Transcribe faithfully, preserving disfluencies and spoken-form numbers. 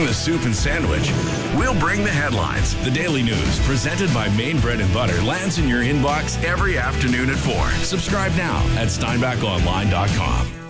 the soup and sandwich. We'll bring the headlines. The Daily News, presented by Maine Bread and Butter, lands in your inbox every afternoon at four. Subscribe now at steinbach online dot com.